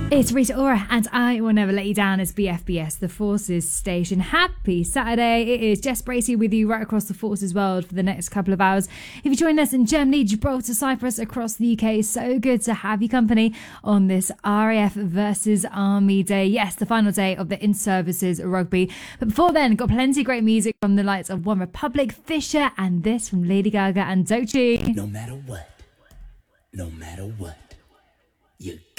It's Rita Ora, and I will never let you down as BFBS, the Forces station. Happy Saturday. It is Jess Bracey with you right across the Forces world for the next couple of hours. If you join us in Germany, Gibraltar, Cyprus, across the UK, so good to have you company on this RAF versus Army Day. Yes, the final day of the in-services rugby. But before then, got plenty of great music from the likes of One Republic, Fisher, and this from Lady Gaga and Doechii. No matter what, you